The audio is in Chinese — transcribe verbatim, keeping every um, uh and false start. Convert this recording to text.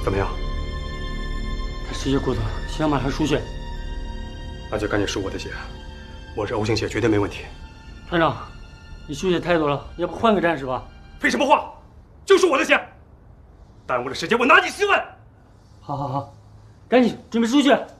怎么样？ 他失血过多，需要马上输血。 那就赶紧输我的血，我这 O 型血绝对没问题。 团长，你输血太多了，要不换个战士吧？ 废什么话，就输我的血！耽误了时间，我拿你十万。 好好好，赶紧准备输血。